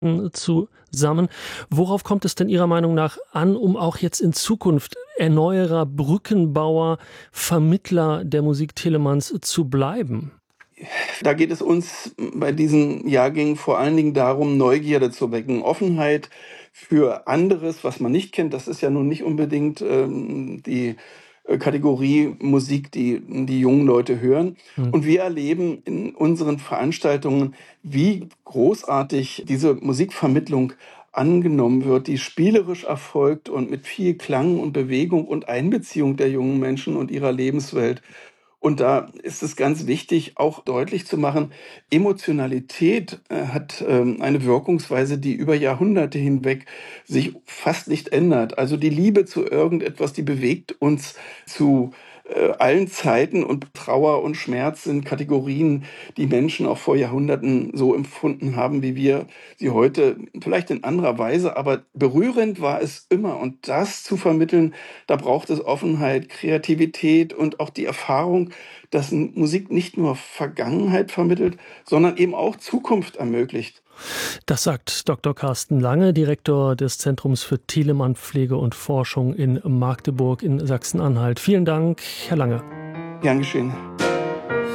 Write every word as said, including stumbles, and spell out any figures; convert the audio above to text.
zusammen. Worauf kommt es denn Ihrer Meinung nach an, um auch jetzt in Zukunft Erneuerer, Brückenbauer, Vermittler der Musik Telemanns zu bleiben? Da geht es uns bei diesen Jahrgängen vor allen Dingen darum, Neugierde zu wecken, Offenheit für anderes, was man nicht kennt. Das ist ja nun nicht unbedingt ähm, die äh, Kategorie Musik, die die jungen Leute hören. Mhm. Und wir erleben in unseren Veranstaltungen, wie großartig diese Musikvermittlung angenommen wird, die spielerisch erfolgt und mit viel Klang und Bewegung und Einbeziehung der jungen Menschen und ihrer Lebenswelt. Und da ist es ganz wichtig, auch deutlich zu machen, Emotionalität äh, hat ähm, eine Wirkungsweise, die über Jahrhunderte hinweg sich fast nicht ändert. Also die Liebe zu irgendetwas, die bewegt uns zu äh, allen Zeiten, und Trauer und Schmerz sind Kategorien, die Menschen auch vor Jahrhunderten so empfunden haben, wie wir sie heute, vielleicht in anderer Weise, aber berührend war es immer. Und das zu vermitteln, da braucht es Offenheit, Kreativität und auch die Erfahrung, dass Musik nicht nur Vergangenheit vermittelt, sondern eben auch Zukunft ermöglicht. Das sagt Doktor Carsten Lange, Direktor des Zentrums für Telemann Pflege und Forschung in Magdeburg in Sachsen-Anhalt. Vielen Dank, Herr Lange. Gern geschehen.